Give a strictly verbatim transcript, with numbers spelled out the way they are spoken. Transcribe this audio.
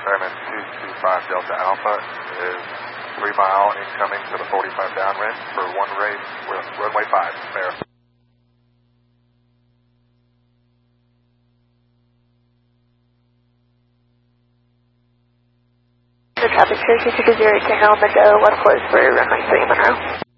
Skyman two two five Delta Alpha is three mile incoming to the forty-five downwind for one race with runway five. Verify. The traffic two two zero ten on the go, left close for runway three Monroe.